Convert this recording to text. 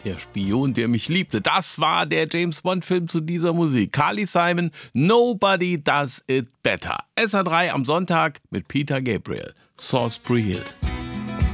Der Spion, der mich liebte. Das war der James-Bond-Film zu dieser Musik. Carly Simon, Nobody Does It Better. SA3 am Sonntag mit Peter Gabriel. Salisbury Hill.